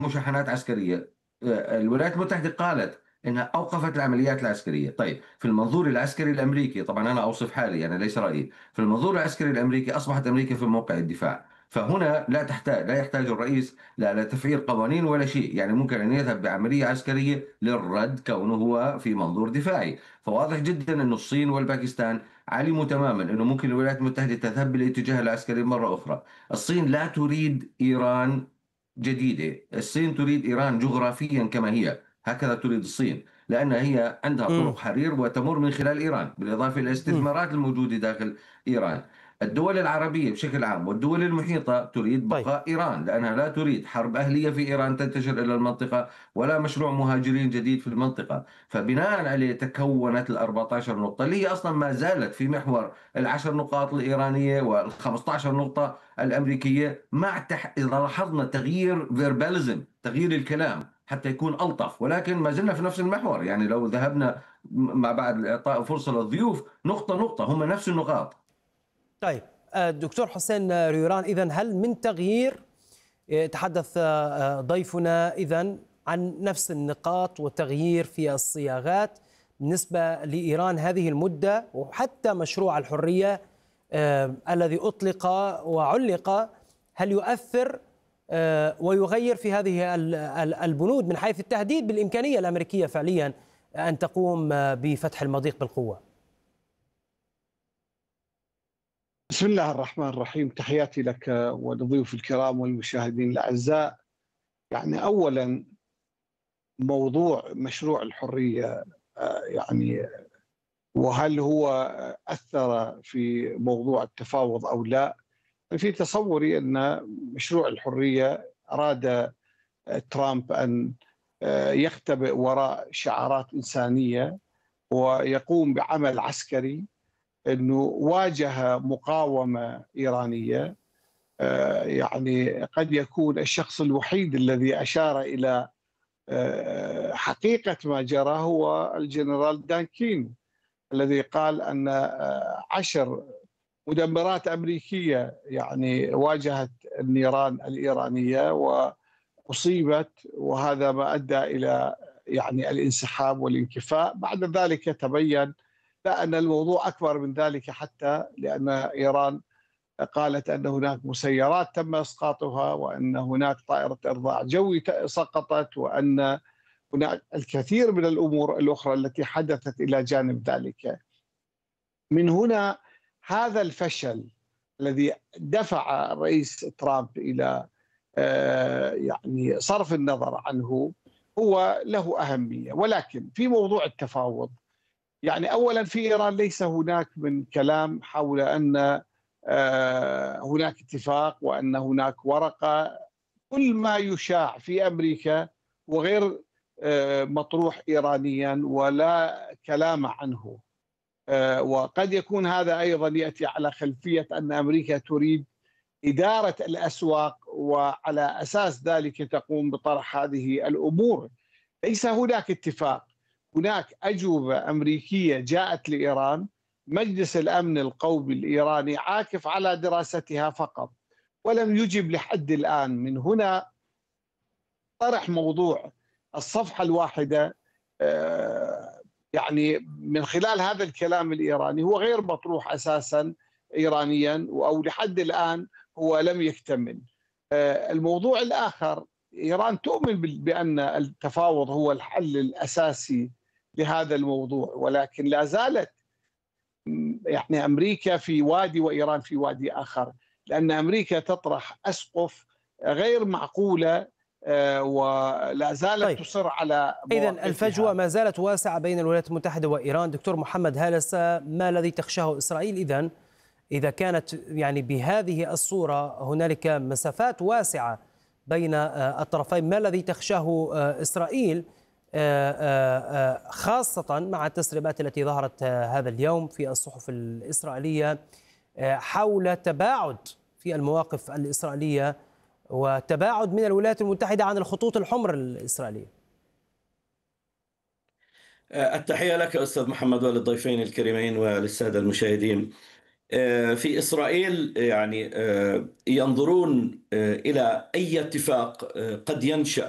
مشاحنات عسكرية. الولايات المتحدة قالت إنها أوقفت العمليات العسكرية. طيب في المنظور العسكري الأمريكي، طبعا أنا أوصف حالي أنا ليس رأيي، في المنظور العسكري الأمريكي أصبحت أمريكا في موقع الدفاع. فهنا لا يحتاج الرئيس لا لتفعيل قوانين ولا شيء، يعني ممكن أن يذهب بعملية عسكرية للرد كونه هو في منظور دفاعي. فواضح جدا أن الصين والباكستان علموا تماما أنه ممكن الولايات المتحدة تذهب بالاتجاه العسكري مرة أخرى. الصين لا تريد إيران جديدة، الصين تريد إيران جغرافيا كما هي، هكذا تريد الصين، لأن هي عندها إمم، طرق حرير وتمر من خلال إيران، بالإضافة إلى إمم، الاستثمارات الموجودة داخل إيران. الدول العربية بشكل عام والدول المحيطة تريد طيب، بقاء إيران، لأنها لا تريد حرب أهلية في إيران تنتشر إلى المنطقة، ولا مشروع مهاجرين جديد في المنطقة. فبناء عليه تكونت ال 14 نقطة اللي هي أصلا ما زالت في محور العشر نقاط الإيرانية وال 15 نقطة الأمريكية، مع إذا لاحظنا تغيير فيرباليزم، تغيير الكلام حتى يكون ألطف، ولكن ما زلنا في نفس المحور. يعني لو ذهبنا مع بعد إعطاء فرصة للضيوف نقطة نقطة هم نفس النقاط. طيب. دكتور حسين ريوران، إذن هل من تغيير؟ تحدث ضيفنا إذن عن نفس النقاط وتغيير في الصياغات بالنسبة لإيران هذه المدة، وحتى مشروع الحرية الذي أطلق وعلق، هل يؤثر ويغير في هذه البنود من حيث التهديد بالإمكانية الأمريكية فعليا أن تقوم بفتح المضيق بالقوة؟ بسم الله الرحمن الرحيم، تحياتي لك ولضيوف الكرام والمشاهدين الأعزاء. يعني أولا موضوع مشروع الحرية، يعني وهل هو أثر في موضوع التفاوض أو لا؟ في تصوري أن مشروع الحرية أراد ترامب أن يختبئ وراء شعارات إنسانية ويقوم بعمل عسكري، أنه واجه مقاومة إيرانية. يعني قد يكون الشخص الوحيد الذي أشار إلى حقيقة ما جرى هو الجنرال دان كين، الذي قال أن 10 مدمرات أمريكية يعني واجهت النيران الإيرانية وأصيبت، وهذا ما أدى إلى يعني الانسحاب والانكفاء. بعد ذلك تبين لا، أن الموضوع أكبر من ذلك، حتى لأن إيران قالت أن هناك مسيرات تم إسقاطها، وأن هناك طائرة إرضاع جوي سقطت، وأن هناك الكثير من الأمور الأخرى التي حدثت إلى جانب ذلك. من هنا هذا الفشل الذي دفع الرئيس ترامب إلى يعني صرف النظر عنه هو له أهمية. ولكن في موضوع التفاوض، يعني أولا في إيران ليس هناك من كلام حول أن هناك اتفاق وأن هناك ورقة. كل ما يشاع في أمريكا وغير مطروح إيرانيا ولا كلام عنه. وقد يكون هذا أيضا يأتي على خلفية أن أمريكا تريد إدارة الأسواق، وعلى أساس ذلك تقوم بطرح هذه الأمور. ليس هناك اتفاق، هناك أجوبة أمريكية جاءت لإيران، مجلس الأمن القومي الإيراني عاكف على دراستها فقط ولم يجب لحد الآن. من هنا طرح موضوع الصفحة الواحدة يعني من خلال هذا الكلام الإيراني هو غير مطروح أساسا إيرانيا، أو لحد الآن هو لم يكتمل. الموضوع الآخر، إيران تؤمن بأن التفاوض هو الحل الأساسي لهذا الموضوع، ولكن لا زالت يعني أمريكا في وادي وإيران في وادي آخر، لأن أمريكا تطرح أسقف غير معقولة، ولا زالت طيب، تصر على إذن الفجوة مواقفها. ما زالت واسعة بين الولايات المتحدة وإيران. دكتور محمد هالس، ما الذي تخشاه إسرائيل إذا كانت يعني بهذه الصورة؟ هنالك مسافات واسعة بين الطرفين، ما الذي تخشاه إسرائيل خاصة مع التسريبات التي ظهرت هذا اليوم في الصحف الإسرائيلية حول تباعد في المواقف الإسرائيلية وتباعد من الولايات المتحدة عن الخطوط الحمر الإسرائيلية؟ التحية لك أستاذ محمد وللضيفين الكريمين وللسادة المشاهدين. في إسرائيل يعني ينظرون إلى أي اتفاق قد ينشأ